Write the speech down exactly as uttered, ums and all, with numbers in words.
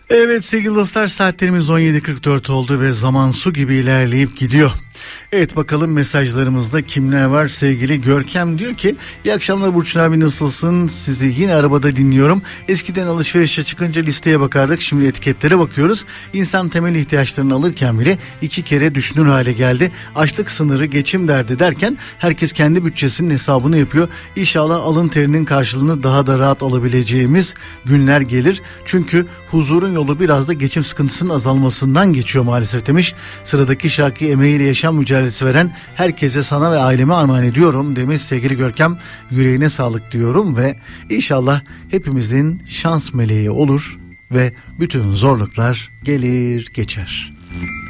Evet sevgili dostlar, saatlerimiz on yedi kırk dört oldu ve zaman su gibi ilerleyip gidiyor. Evet, bakalım mesajlarımızda kimler var. Sevgili Görkem diyor ki iyi akşamlar Burçin abi, nasılsın? Sizi yine arabada dinliyorum. Eskiden alışverişe çıkınca listeye bakardık, şimdi etiketlere bakıyoruz. İnsan temel ihtiyaçlarını alırken bile iki kere düşünür hale geldi. Açlık sınırı, geçim derdi derken herkes kendi bütçesinin hesabını yapıyor. İnşallah alın terinin karşılığını daha da rahat alabileceğimiz günler gelir. Çünkü huzurun yolu biraz da geçim sıkıntısının azalmasından geçiyor maalesef demiş. Sıradaki şarkı emeğiyle yaşam mücadelesi veren herkese, sana ve aileme armağan ediyorum demiş sevgili Görkem. Yüreğine sağlık diyorum ve inşallah hepimizin şans meleği olur ve bütün zorluklar gelir geçer.